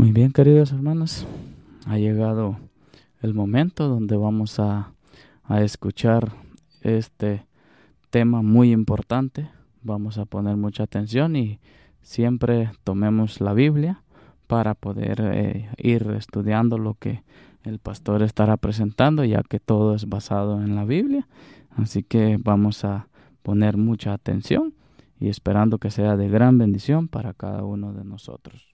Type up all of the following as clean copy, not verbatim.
Muy bien, queridos hermanos, ha llegado el momento donde vamos a escuchar este tema muy importante. Vamos a poner mucha atención y siempre tomemos la Biblia para poder ir estudiando lo que el pastor estará presentando, ya que todo es basado en la Biblia. Así que vamos a poner mucha atención y esperando que sea de gran bendición para cada uno de nosotros.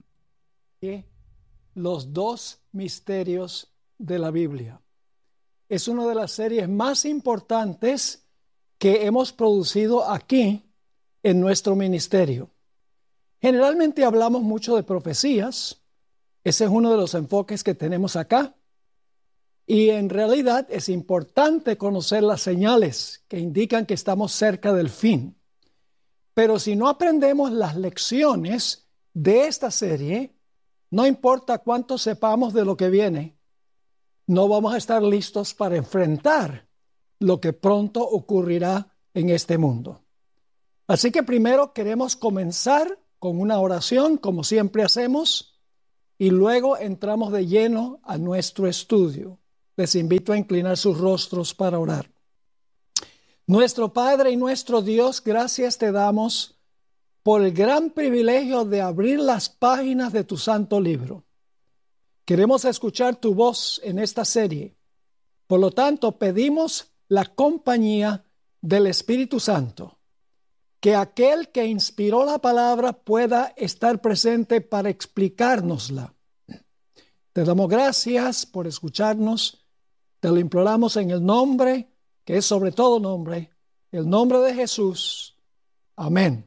Los dos misterios de la Biblia. Es una de las series más importantes que hemos producido aquí en nuestro ministerio. Generalmente hablamos mucho de profecías. Ese es uno de los enfoques que tenemos acá. Y en realidad es importante conocer las señales que indican que estamos cerca del fin. Pero si no aprendemos las lecciones de esta serie, no importa cuánto sepamos de lo que viene, no vamos a estar listos para enfrentar lo que pronto ocurrirá en este mundo. Así que primero queremos comenzar con una oración, como siempre hacemos, y luego entramos de lleno a nuestro estudio. Les invito a inclinar sus rostros para orar. Nuestro Padre y nuestro Dios, gracias te damos por el gran privilegio de abrir las páginas de tu santo libro. Queremos escuchar tu voz en esta serie. Por lo tanto, pedimos la compañía del Espíritu Santo, que aquel que inspiró la palabra pueda estar presente para explicárnosla. Te damos gracias por escucharnos. Te lo imploramos en el nombre, que es sobre todo nombre, el nombre de Jesús. Amén.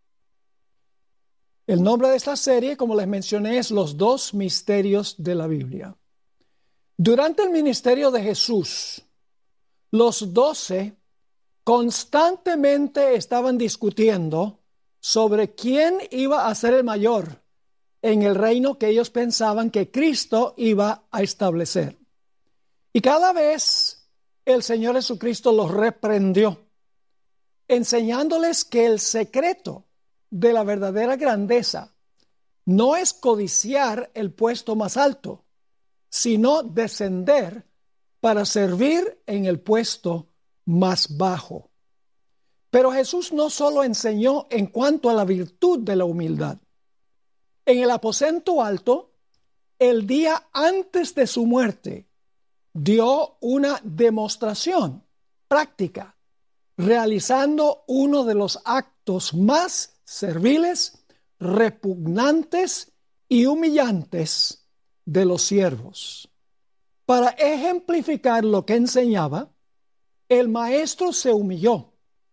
El nombre de esta serie, como les mencioné, es Los dos misterios de la Biblia. Durante el ministerio de Jesús, los 12 constantemente estaban discutiendo sobre quién iba a ser el mayor en el reino que ellos pensaban que Cristo iba a establecer. Y cada vez el Señor Jesucristo los reprendió, enseñándoles que el secreto de la verdadera grandeza no es codiciar el puesto más alto, sino descender para servir en el puesto más bajo. Pero Jesús no solo enseñó en cuanto a la virtud de la humildad. En el aposento alto, el día antes de su muerte, dio una demostración práctica, realizando uno de los actos más serviles, repugnantes y humillantes de los siervos. Para ejemplificar lo que enseñaba, el maestro se humilló,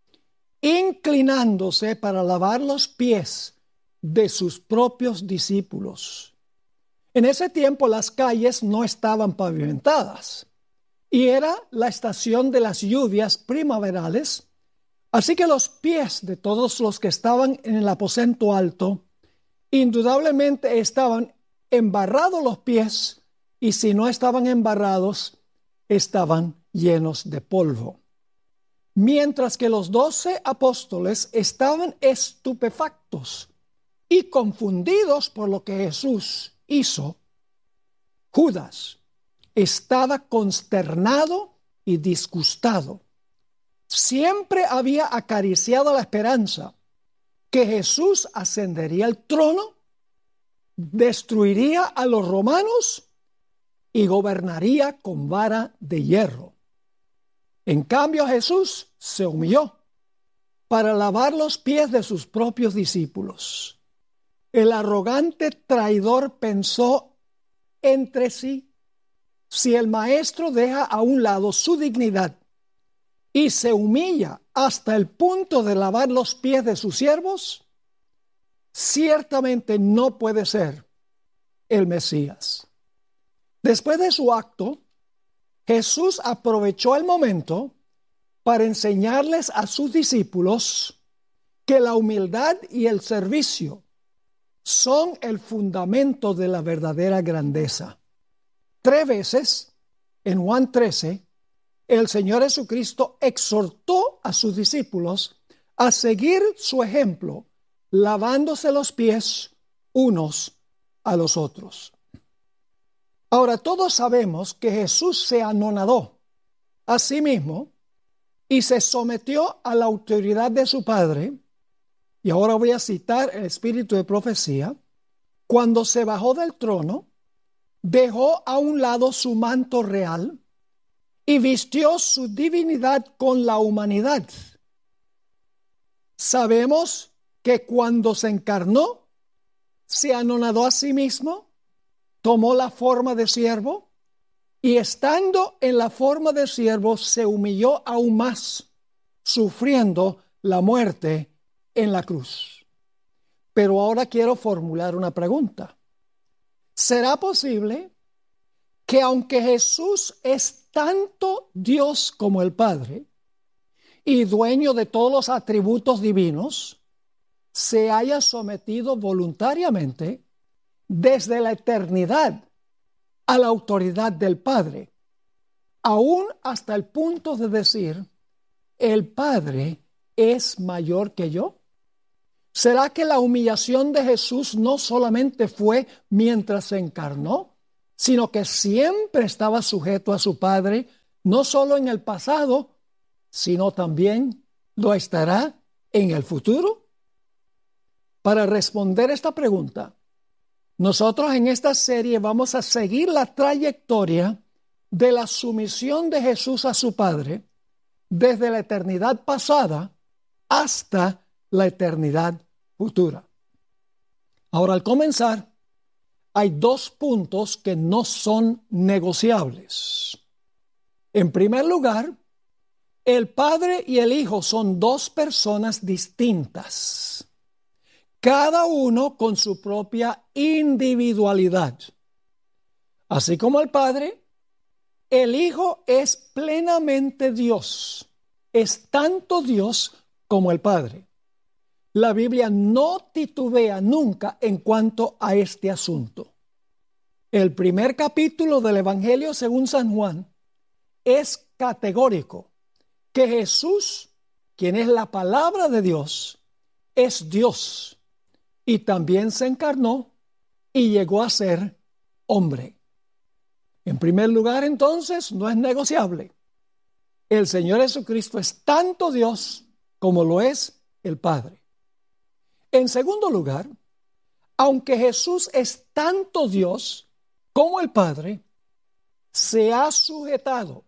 inclinándose para lavar los pies de sus propios discípulos. En ese tiempo las calles no estaban pavimentadas y era la estación de las lluvias primaverales. Así que los pies de todos los que estaban en el aposento alto, indudablemente estaban embarrados los pies, y si no estaban embarrados, estaban llenos de polvo. Mientras que los 12 apóstoles estaban estupefactos y confundidos por lo que Jesús hizo, Judas estaba consternado y disgustado. Siempre había acariciado la esperanza que Jesús ascendería al trono, destruiría a los romanos y gobernaría con vara de hierro. En cambio, Jesús se humilló para lavar los pies de sus propios discípulos. El arrogante traidor pensó entre sí: si el maestro deja a un lado su dignidad y se humilla hasta el punto de lavar los pies de sus siervos, ciertamente no puede ser el Mesías. Después de su acto, Jesús aprovechó el momento para enseñarles a sus discípulos que la humildad y el servicio son el fundamento de la verdadera grandeza. 3 veces, en Juan 13, el Señor Jesucristo exhortó a sus discípulos a seguir su ejemplo, lavándose los pies unos a los otros. Ahora, todos sabemos que Jesús se anonadó a sí mismo y se sometió a la autoridad de su Padre. Y ahora voy a citar el espíritu de profecía. Cuando se bajó del trono, dejó a un lado su manto real y vistió su divinidad con la humanidad. Sabemos que cuando se encarnó, se anonadó a sí mismo, tomó la forma de siervo y estando en la forma de siervo se humilló aún más, sufriendo la muerte en la cruz. Pero ahora quiero formular una pregunta. ¿Será posible que aunque Jesús es tanto Dios como el Padre y dueño de todos los atributos divinos, se haya sometido voluntariamente desde la eternidad a la autoridad del Padre, aún hasta el punto de decir, el Padre es mayor que yo? ¿Será que la humillación de Jesús no solamente fue mientras se encarnó, sino que siempre estaba sujeto a su Padre, no solo en el pasado, sino también lo estará en el futuro? Para responder esta pregunta, nosotros en esta serie vamos a seguir la trayectoria de la sumisión de Jesús a su Padre desde la eternidad pasada hasta la eternidad futura. Ahora, al comenzar, hay dos puntos que no son negociables. En primer lugar, el Padre y el Hijo son dos personas distintas, cada uno con su propia individualidad. Así como el Padre, el Hijo es plenamente Dios, es tanto Dios como el Padre. La Biblia no titubea nunca en cuanto a este asunto. El primer capítulo del Evangelio según San Juan es categórico que Jesús, quien es la palabra de Dios, es Dios y también se encarnó y llegó a ser hombre. En primer lugar, entonces, no es negociable. El Señor Jesucristo es tanto Dios como lo es el Padre. En segundo lugar, aunque Jesús es tanto Dios como el Padre, se ha sujetado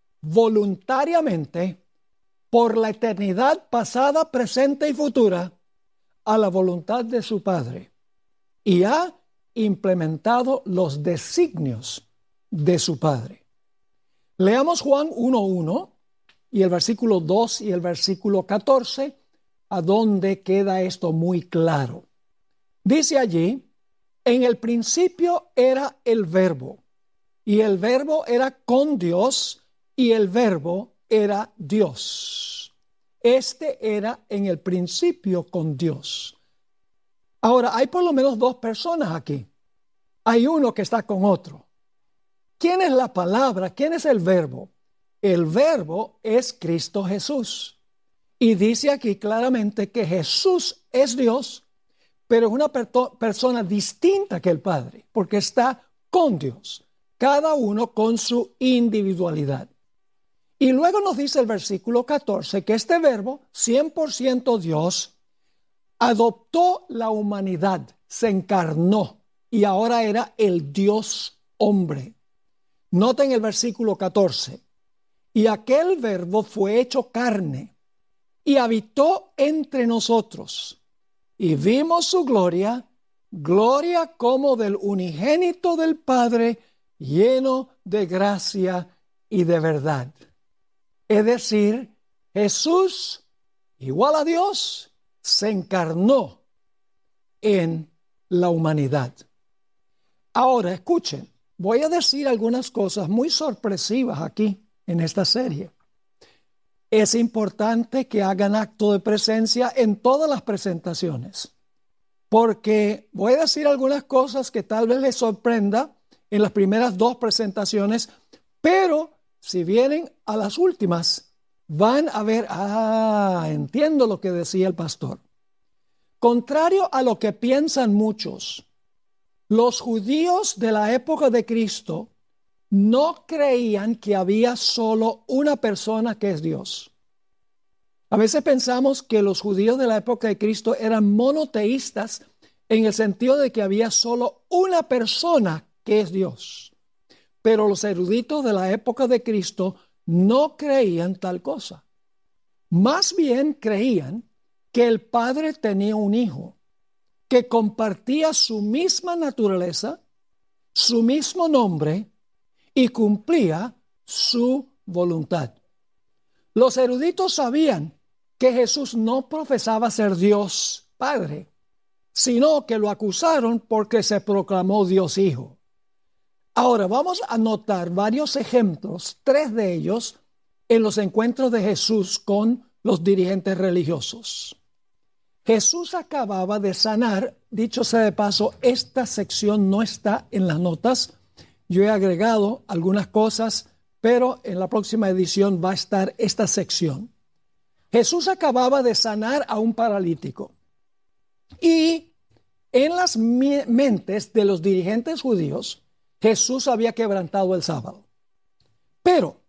voluntariamente por la eternidad pasada, presente y futura a la voluntad de su Padre y ha implementado los designios de su Padre. Leamos Juan 1:1 y el versículo 2 y el versículo 14, a donde queda esto muy claro. Dice allí, en el principio era el Verbo, y el Verbo era con Dios, y el Verbo era Dios. Este era en el principio con Dios. Ahora, hay por lo menos dos personas aquí. Hay uno que está con otro. ¿Quién es la palabra? ¿Quién es el Verbo? El Verbo es Cristo Jesús. Y dice aquí claramente que Jesús es Dios, pero es una persona distinta que el Padre, porque está con Dios, cada uno con su individualidad. Y luego nos dice el versículo 14 que este Verbo, 100% Dios, adoptó la humanidad, se encarnó y ahora era el Dios hombre. Noten el versículo 14. Y aquel Verbo fue hecho carne y habitó entre nosotros, y vimos su gloria, gloria como del unigénito del Padre, lleno de gracia y de verdad. Es decir, Jesús, igual a Dios, se encarnó en la humanidad. Ahora, escuchen, voy a decir algunas cosas muy sorpresivas aquí en esta serie. Es importante que hagan acto de presencia en todas las presentaciones, porque voy a decir algunas cosas que tal vez les sorprenda en las primeras dos presentaciones, pero si vienen a las últimas, van a ver, entiendo lo que decía el pastor. Contrario a lo que piensan muchos, Los judíos de la época de Cristo no creían que había solo una persona que es Dios. A veces pensamos que los judíos de la época de Cristo eran monoteístas en el sentido de que había solo una persona que es Dios. Pero los eruditos de la época de Cristo no creían tal cosa. Más bien creían que el Padre tenía un hijo que compartía su misma naturaleza, su mismo nombre y cumplía su voluntad. Los eruditos sabían que Jesús no profesaba ser Dios Padre, sino que lo acusaron porque se proclamó Dios Hijo. Ahora vamos a notar varios ejemplos, 3 de ellos, en los encuentros de Jesús con los dirigentes religiosos. Jesús acababa de sanar, dicho sea de paso, esta sección no está en las notas. Yo he agregado algunas cosas, pero en la próxima edición va a estar esta sección. Jesús acababa de sanar a un paralítico. Y en las mentes de los dirigentes judíos, Jesús había quebrantado el sábado. Pero